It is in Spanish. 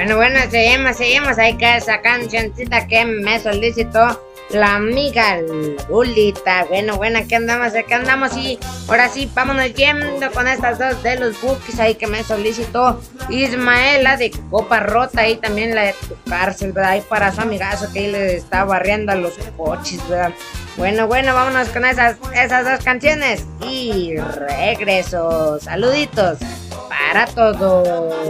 Bueno, seguimos ahí con esa cancioncita que me solicitó la amiga Lulita. Bueno, aquí andamos y ahora sí, vámonos yendo con estas dos de los bookies ahí que me solicitó Ismaela de Copa Rota y también la de Tu Cárcel, ¿verdad? Ahí para su amigazo que ahí le está barriendo a los coches, ¿verdad? Bueno, vámonos con esas dos canciones y regreso. Saluditos para todos.